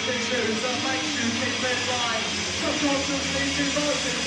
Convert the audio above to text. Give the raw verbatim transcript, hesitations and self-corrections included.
issues that makes you keep in line. Subconsciously devoted